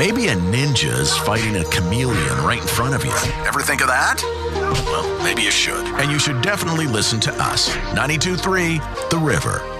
Maybe a ninja's fighting a chameleon right in front of you. Ever think of that? Well, maybe you should. And you should definitely listen to us. 92.3 The River.